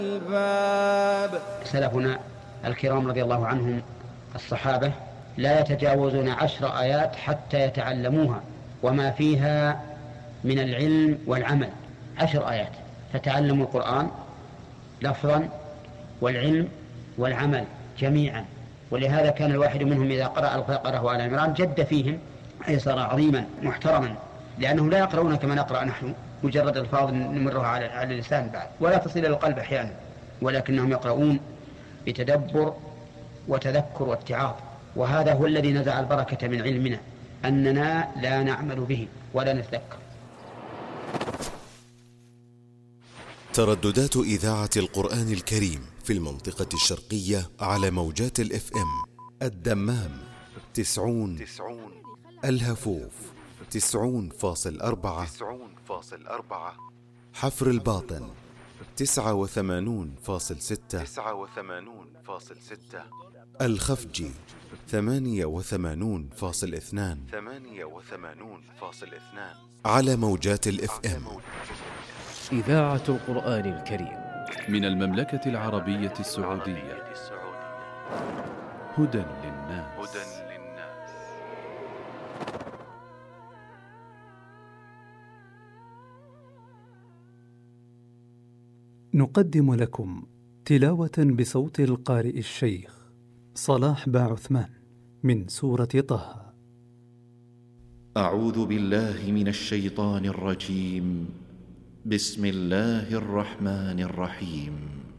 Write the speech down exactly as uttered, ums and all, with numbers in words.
الباب. سلفنا الكرام رضي الله عنهم الصحابة لا يتجاوزون عشر آيات حتى يتعلموها وما فيها من العلم والعمل. عشر آيات فتعلموا القرآن لفظا والعلم والعمل جميعا. ولهذا كان الواحد منهم إذا قرأ البقرة وآل عمران جد فيهم أي صار عظيما محترما، لأنهم لا يقرؤون كما نقرأ نحن مجرد الفاظ نمرها على اللسان بعد ولا تصل إلى القلب أحيانا، ولكنهم يقرؤون بتدبر وتذكر واتعاظ. وهذا هو الذي نزع البركة من علمنا، أننا لا نعمل به ولا نتذكر. ترددات إذاعة القرآن الكريم في المنطقة الشرقية على موجات الإف إم: الدمام تسعون، الهفوف تسعون فاصل أربعة، حفر الباطن تسعة وثمانون فاصل ستة، الخفجي ثمانية وثمانون فاصل اثنان على موجات الإف إم. إذاعة القرآن الكريم من المملكة العربية السعودية، هدى للناس. نقدم لكم تلاوة بصوت القارئ الشيخ صلاح باعثمان من سورة طه. أعوذ بالله من الشيطان الرجيم. بسم الله الرحمن الرحيم.